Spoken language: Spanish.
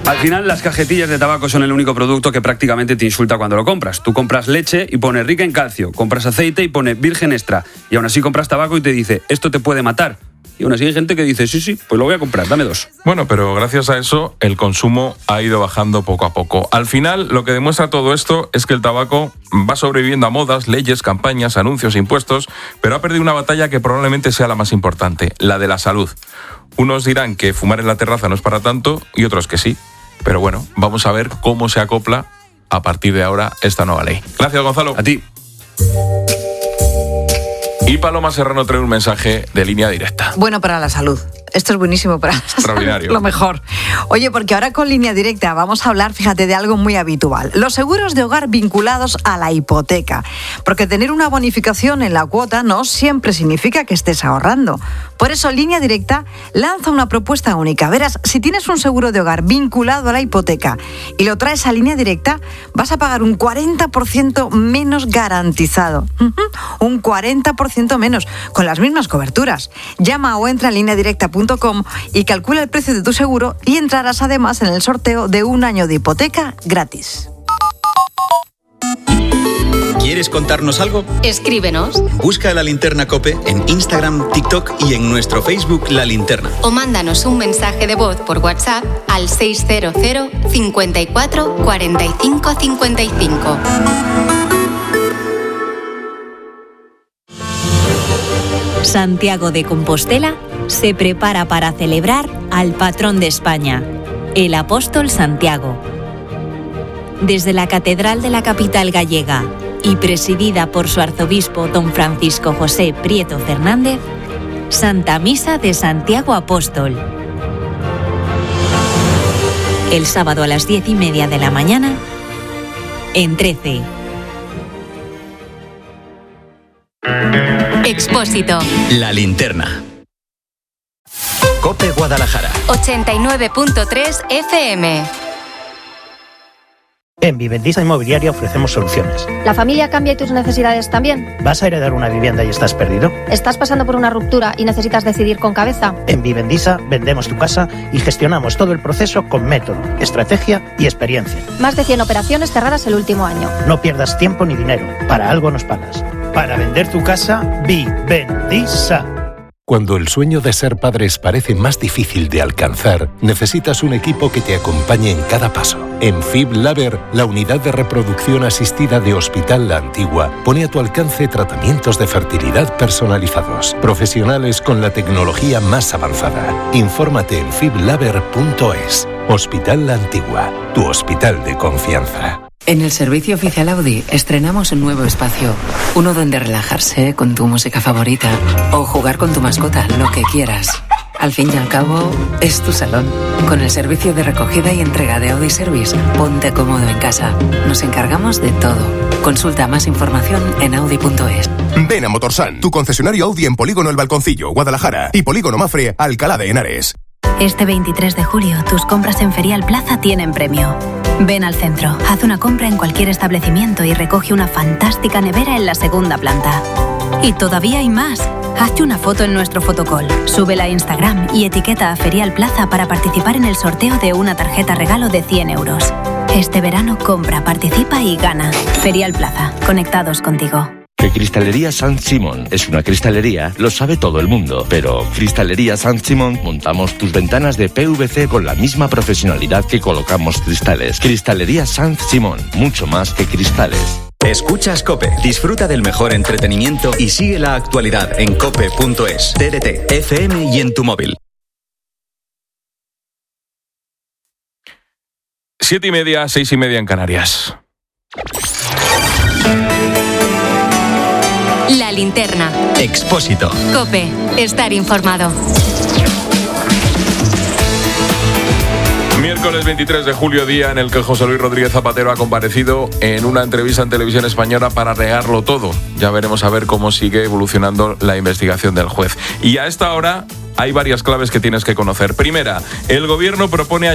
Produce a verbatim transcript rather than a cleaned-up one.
Al final, las cajetillas de tabaco son el único producto que prácticamente te insulta cuando lo compras. Tú compras leche y pone rica en calcio, compras aceite y pone virgen extra, y aún así compras tabaco y te dice, esto te puede matar. Y aún así hay gente que dice, sí, sí, pues lo voy a comprar, dame dos. Bueno, pero gracias a eso el consumo ha ido bajando poco a poco. Al final, lo que demuestra todo esto es que el tabaco va sobreviviendo a modas, leyes, campañas, anuncios, impuestos, pero ha perdido una batalla que probablemente sea la más importante, la de la salud. Unos dirán que fumar en la terraza no es para tanto y otros que sí. Pero bueno, vamos a ver cómo se acopla a partir de ahora esta nueva ley. Gracias, Gonzalo. A ti. Y Paloma Serrano trae un mensaje de Línea Directa. Bueno para la salud. Esto es buenísimo para Extraordinario. Lo mejor. Oye, porque ahora con Línea Directa vamos a hablar, fíjate, de algo muy habitual. Los seguros de hogar vinculados a la hipoteca. Porque tener una bonificación en la cuota no siempre significa que estés ahorrando. Por eso Línea Directa lanza una propuesta única. Verás, si tienes un seguro de hogar vinculado a la hipoteca y lo traes a Línea Directa, vas a pagar un cuarenta por ciento menos garantizado. Uh-huh. Un cuarenta por ciento menos, con las mismas coberturas. Llama o entra en línea directa punto com y calcula el precio de tu seguro y entrarás además en el sorteo de un año de hipoteca gratis. ¿Quieres contarnos algo? Escríbenos. Busca La Linterna COPE en Instagram, TikTok y en nuestro Facebook La Linterna. O mándanos un mensaje de voz por WhatsApp al seis cero cero, cinco cuatro, cuatro cinco cinco cinco. Santiago de Compostela se prepara para celebrar al patrón de España, el apóstol Santiago. Desde la Catedral de la capital gallega y presidida por su arzobispo don Francisco José Prieto Fernández, Santa Misa de Santiago Apóstol. El sábado a las diez y media de la mañana, en trece. Expósito. La Linterna. COPE Guadalajara. ochenta y nueve punto tres F M. En Vivendisa Inmobiliaria ofrecemos soluciones. ¿La familia cambia y tus necesidades también? ¿Vas a heredar una vivienda y estás perdido? ¿Estás pasando por una ruptura y necesitas decidir con cabeza? En Vivendisa vendemos tu casa y gestionamos todo el proceso con método, estrategia y experiencia. Más de cien operaciones cerradas el último año. No pierdas tiempo ni dinero. Para algo nos pagas. Para vender tu casa, Vivendisa. Cuando el sueño de ser padres parece más difícil de alcanzar, necesitas un equipo que te acompañe en cada paso. En FibLaber, la unidad de reproducción asistida de Hospital La Antigua, pone a tu alcance tratamientos de fertilidad personalizados, profesionales con la tecnología más avanzada. Infórmate en fiblaber punto es. Hospital La Antigua, tu hospital de confianza. En el servicio oficial Audi estrenamos un nuevo espacio, uno donde relajarse con tu música favorita o jugar con tu mascota, lo que quieras. Al fin y al cabo, es tu salón. Con el servicio de recogida y entrega de Audi Service, ponte cómodo en casa. Nos encargamos de todo. Consulta más información en audi punto es. Ven a Motorsan, tu concesionario Audi en Polígono El Balconcillo, Guadalajara, y Polígono Mafre, Alcalá de Henares. Este veintitrés de julio, tus compras en Ferial Plaza tienen premio. Ven al centro, haz una compra en cualquier establecimiento y recoge una fantástica nevera en la segunda planta. Y todavía hay más. Hazte una foto en nuestro fotocall, súbela a Instagram y etiqueta a Ferial Plaza para participar en el sorteo de una tarjeta regalo de cien euros. Este verano compra, participa y gana. Ferial Plaza, conectados contigo. Que Cristalería Sant Simón es una cristalería lo sabe todo el mundo, pero Cristalería Sant Simón montamos tus ventanas de P V C con la misma profesionalidad que colocamos cristales. Cristalería Sant Simón, mucho más que cristales. Escuchas COPE, disfruta del mejor entretenimiento y sigue la actualidad en cope punto es, T D T, F M y en tu móvil. Siete y media, seis y media en Canarias. La Linterna. Expósito. COPE. Estar informado. Miércoles veintitrés de julio, día en el que José Luis Rodríguez Zapatero ha comparecido en una entrevista en Televisión Española para regarlo todo. Ya veremos a ver cómo sigue evolucionando la investigación del juez. Y a esta hora hay varias claves que tienes que conocer. Primera, el gobierno propone